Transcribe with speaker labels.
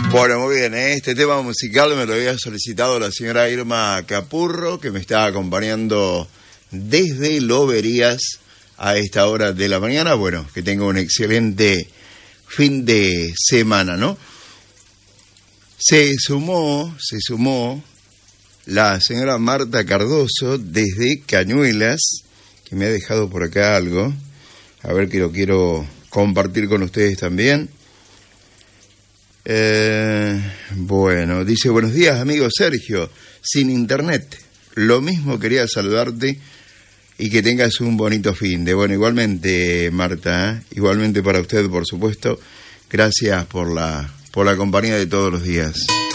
Speaker 1: Bueno, muy bien, este tema musical me lo había solicitado la señora Irma Capurro, que me está acompañando desde Loberías a esta hora de la mañana. Bueno, que tenga un excelente fin de semana, ¿no? Se sumó la señora Marta Cardoso desde Cañuelas, que me ha dejado por acá algo, a ver que lo quiero compartir con ustedes también. Bueno, dice: buenos días, amigo Sergio, sin internet, lo mismo, quería saludarte y que tengas un bonito fin de. Bueno, igualmente, Marta, igualmente para usted, por supuesto, gracias por la compañía de todos los días.